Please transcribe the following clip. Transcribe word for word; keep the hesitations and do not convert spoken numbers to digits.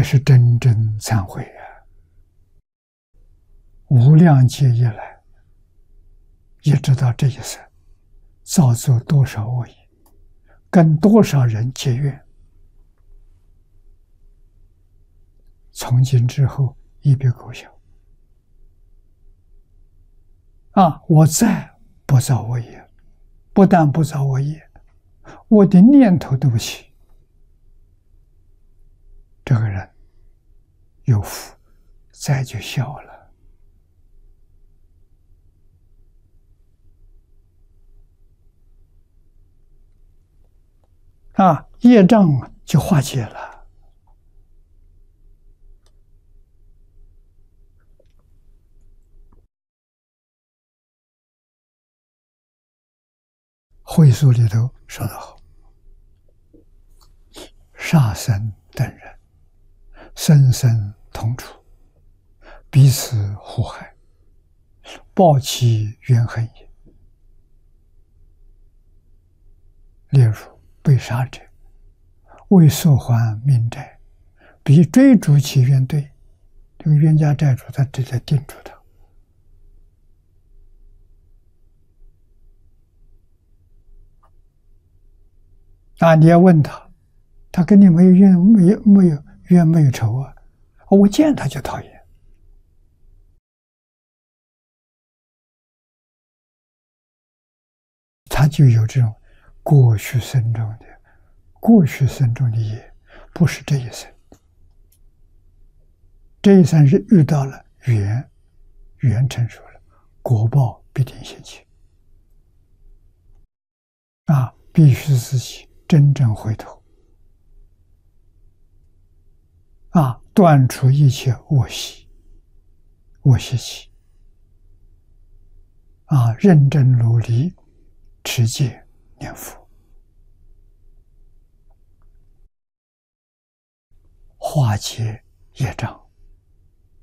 才是真正忏悔啊！无量劫以来，也知道这一生造作多少恶业，跟多少人结怨。从今之后，一笔勾销。啊！我再不造恶业，不但不造恶业，我的念头都不起。这个人有福，灾就消了。啊，业障就化解了。会所里头说得好：杀生等人，生生同处，彼此互害，报其怨恨也。例如被杀者，为索还命债，彼追逐其冤对，这个冤家债主他直接定住他。啊！你要问他，他跟你没有怨，没有没有冤，没有仇啊！我见他就讨厌。他就有这种过去生中的过去生中的业，不是这一生。这一生是遇到了缘，缘成熟了，果报必定现前。啊！必须自己真正回头，啊，断除一切恶习、恶习气，啊，认真努力持戒念佛，化解业障。